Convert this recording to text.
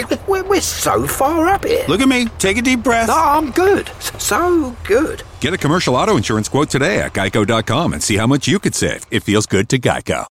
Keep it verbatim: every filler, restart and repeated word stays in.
We're, we're, we're so far up here. Look at me. Take a deep breath. No, I'm good. So good. Get a commercial auto insurance quote today at geico dot com and see how much you could save. It feels good to Geico.